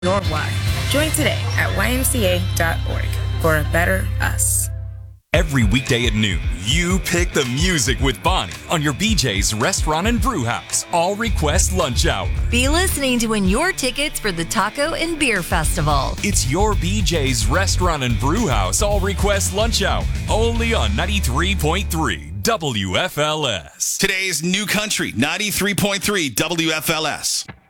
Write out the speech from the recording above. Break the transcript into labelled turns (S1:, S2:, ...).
S1: your why. Join today at ymca.org for a better us.
S2: Every weekday at noon, you pick the music with Bonnie on your BJ's Restaurant and Brew House All Request Lunch Hour.
S3: Be listening to win your tickets for the Taco and Beer Festival.
S2: It's your BJ's Restaurant and Brew House All Request Lunch Hour, only on 93.3 WFLS.
S4: Today's New Country, 93.3 WFLS.